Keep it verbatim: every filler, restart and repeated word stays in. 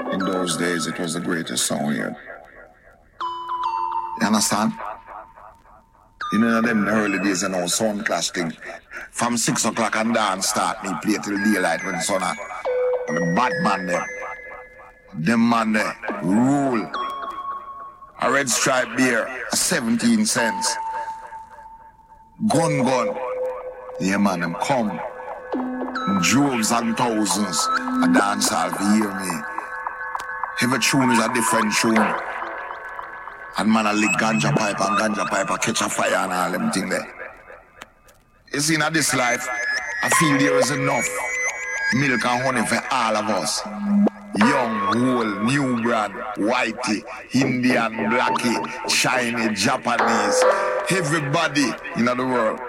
In those days, it was the greatest sound here. You understand? You know them the early days, you know, sound clash thing. From six o'clock and down start, me play till daylight when the sun up. And the bad man there. Them man there rule. A red stripe beer, seventeen cents. Gun gun. Yeah man, them come. Droves and thousands. A dance hall to hear me. Every tune is a different tune. And man a lick ganja pipe and ganja pipe a catch a fire and all them thing there. You see, in this life, I feel there is enough milk and honey for all of us. Young, old, new brand, whitey, Indian, blacky, Chinese, Japanese, everybody in the world.